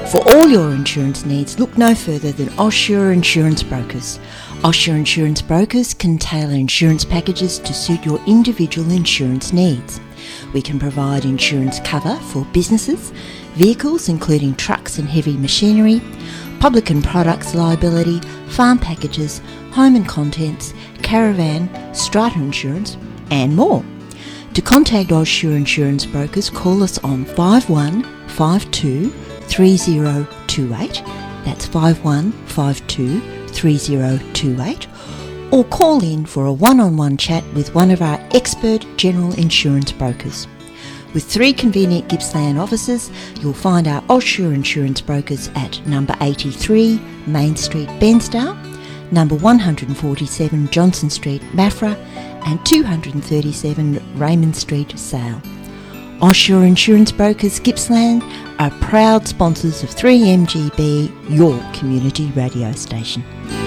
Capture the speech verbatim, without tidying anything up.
For all your insurance needs, look no further than Osher Insurance Brokers. Osher Insurance Brokers can tailor insurance packages to suit your individual insurance needs. We can provide insurance cover for businesses, vehicles including trucks and heavy machinery, public and products liability, farm packages, home and contents, caravan, strata insurance and more. To contact Osher Insurance Brokers, call us on five one five two three zero two eight, that's five one five two three zero two eight, or call in for a one-on-one chat with one of our expert general insurance brokers. With three convenient Gippsland offices, you'll find our Osher Insurance Brokers at number eighty-three Main Street, Bairnsdale, number one forty-seven Johnson Street, Maffra, and two thirty-seven Raymond Street, Sale. Osher Insurance Brokers Gippsland are proud sponsors of three M G B, your community radio station.